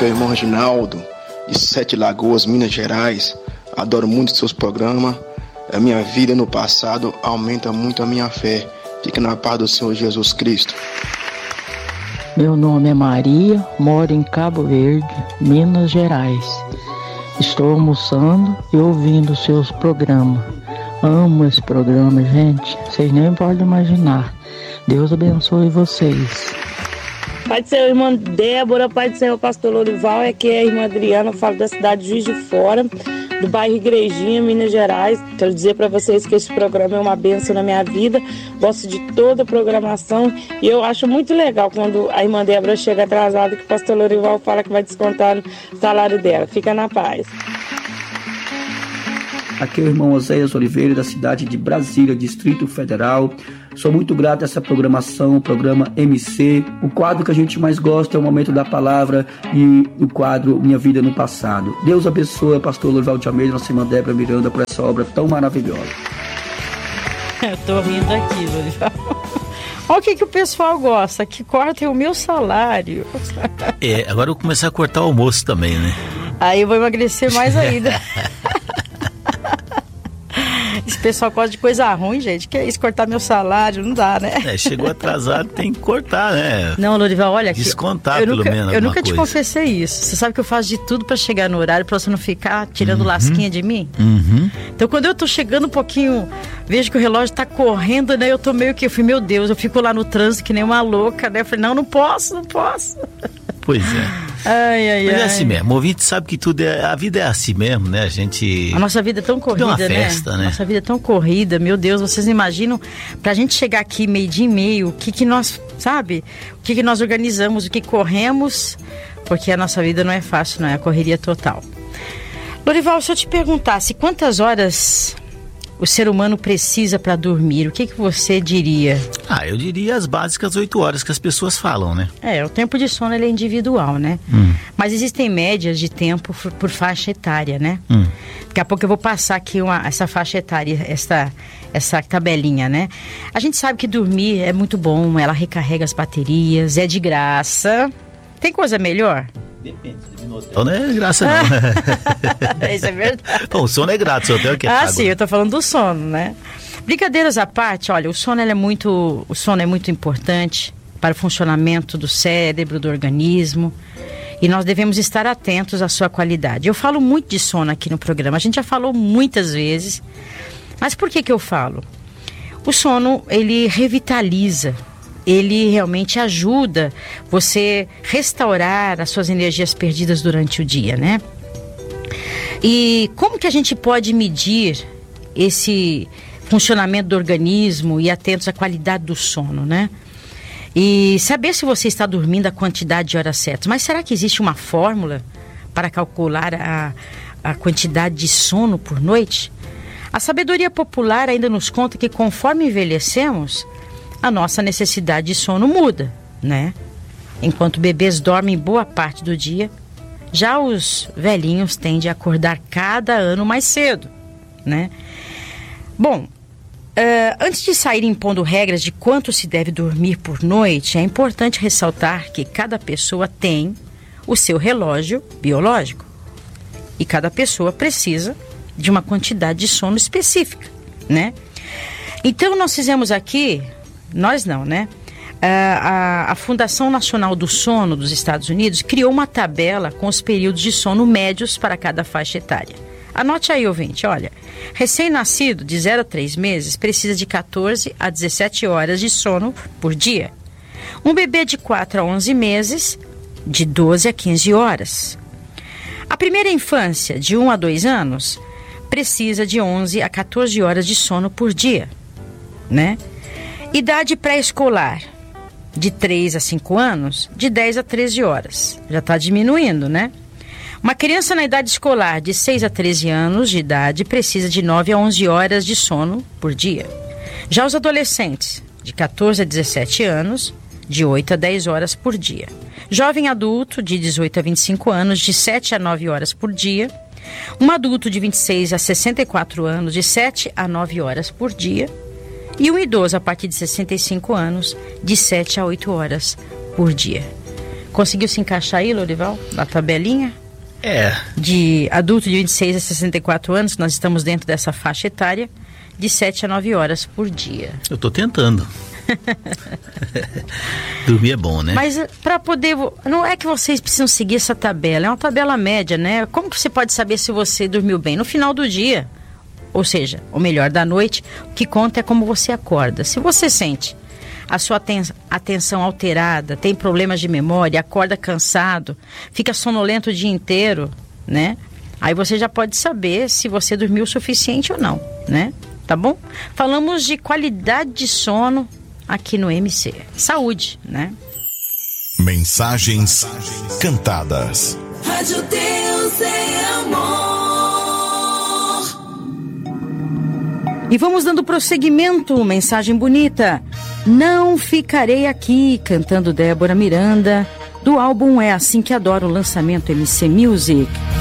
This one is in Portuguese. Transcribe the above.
é o irmão Reginaldo, de Sete Lagoas, Minas Gerais. Adoro muito seus programas. A minha vida no passado aumenta muito a minha fé. Fique na paz do Senhor Jesus Cristo. Meu nome é Maria, moro em Cabo Verde, Minas Gerais. Estou almoçando e ouvindo seus programas. Amo esse programa, gente. Vocês nem podem imaginar. Deus abençoe vocês. Pai do Senhor, irmã Débora, Pai do Senhor, pastor Lorival, aqui é a irmã Adriana, falo da cidade de Juiz de Fora, do bairro Igrejinha, Minas Gerais. Quero dizer para vocês que esse programa é uma bênção na minha vida, gosto de toda a programação e eu acho muito legal quando a irmã Débora chega atrasada que o pastor Lorival fala que vai descontar o salário dela. Fica na paz. Aqui é o irmão Oséias Oliveira, da cidade de Brasília, Distrito Federal. Sou muito grato a essa programação, o programa MC. O quadro que a gente mais gosta é o Momento da Palavra e o quadro Minha Vida no Passado. Deus abençoe o pastor Lorival de Almeida, nossa irmã Débora Miranda, por essa obra tão maravilhosa. Eu tô rindo aqui, Lorival. Olha o que o pessoal gosta, que cortem o meu salário. Agora eu vou começar a cortar o almoço também, né? Aí eu vou emagrecer mais ainda. Esse pessoal gosta de coisa ruim, gente. Que é isso, cortar meu salário? Não dá, né? Chegou atrasado, tem que cortar, né? Não, Lorival, olha aqui. Descontar pelo menos. Eu nunca te confessei isso. Você sabe que eu faço de tudo pra chegar no horário, pra você não ficar tirando lasquinha de mim? Então, quando eu tô chegando um pouquinho, vejo que o relógio tá correndo, né? Eu tô meio que, eu falei, meu Deus, eu fico lá no trânsito que nem uma louca, né? Eu falei, não posso. Pois é. Ai. Mas é assim mesmo, o ouvinte sabe que tudo a vida é assim mesmo, né? A nossa vida é tão corrida, é uma festa, né? Nossa vida é tão corrida, meu Deus, vocês imaginam, pra gente chegar aqui meio-dia e meio, o que nós, sabe? O que nós organizamos, o que corremos, porque a nossa vida não é fácil, não é? A correria total. Lorival, se eu te perguntasse quantas horas o ser humano precisa para dormir, o que você diria? Eu diria as básicas 8 horas que as pessoas falam, né? O tempo de sono ele é individual, né? Mas existem médias de tempo por faixa etária, né? Daqui a pouco eu vou passar aqui essa faixa etária, essa tabelinha, né? A gente sabe que dormir é muito bom, ela recarrega as baterias, é de graça. Tem coisa melhor? Depende. Não é graça, não. Isso é verdade. Bom, o sono é grátis, o hotel que é pago. Sim, eu tô falando do sono, né? Brincadeiras à parte, olha, o sono é muito importante para o funcionamento do cérebro, do organismo, e nós devemos estar atentos à sua qualidade. Eu falo muito de sono aqui no programa, a gente já falou muitas vezes, mas por que eu falo? O sono, ele revitaliza, ele realmente ajuda você restaurar as suas energias perdidas durante o dia, né? E como que a gente pode medir esse funcionamento do organismo e atentos à qualidade do sono, né? E saber se você está dormindo a quantidade de horas certas. Mas será que existe uma fórmula para calcular a quantidade de sono por noite? A sabedoria popular ainda nos conta que conforme envelhecemos, a nossa necessidade de sono muda, né? Enquanto bebês dormem boa parte do dia, já os velhinhos tendem a acordar cada ano mais cedo, né? Bom, antes de sair impondo regras de quanto se deve dormir por noite, é importante ressaltar que cada pessoa tem o seu relógio biológico e cada pessoa precisa de uma quantidade de sono específica, né? Então nós fizemos aqui, nós não, né? A Fundação Nacional do Sono dos Estados Unidos criou uma tabela com os períodos de sono médios para cada faixa etária. Anote aí, ouvinte, olha, recém-nascido de 0 a 3 meses precisa de 14 a 17 horas de sono por dia. Um bebê de 4 a 11 meses, de 12 a 15 horas. A primeira infância, de 1 a 2 anos, precisa de 11 a 14 horas de sono por dia, né? Idade pré-escolar, de 3 a 5 anos, de 10 a 13 horas. Já está diminuindo, né? Uma criança na idade escolar de 6 a 13 anos de idade precisa de 9 a 11 horas de sono por dia. Já os adolescentes, de 14 a 17 anos, de 8 a 10 horas por dia. Jovem adulto, de 18 a 25 anos, de 7 a 9 horas por dia. Um adulto de 26 a 64 anos, de 7 a 9 horas por dia. E um idoso a partir de 65 anos, de 7 a 8 horas por dia. Conseguiu se encaixar aí, Lorival, na tabelinha? De adulto de 26 a 64 anos, nós estamos dentro dessa faixa etária, de 7 a 9 horas por dia. Eu tô tentando. Dormir é bom, né? Mas para poder... Não é que vocês precisam seguir essa tabela, é uma tabela média, né? Como que você pode saber se você dormiu bem? No final do dia, ou seja, o melhor da noite, o que conta é como você acorda. Se você sente a sua atenção alterada, tem problemas de memória, acorda cansado, fica sonolento o dia inteiro, né? Aí você já pode saber se você dormiu o suficiente ou não, né? Tá bom? Falamos de qualidade de sono aqui no MC. Saúde, né? Mensagens cantadas. Rádio Deus é amor. E vamos dando prosseguimento, mensagem bonita. Não ficarei aqui, cantando Débora Miranda, do álbum É Assim Que Adoro, lançamento MC Music.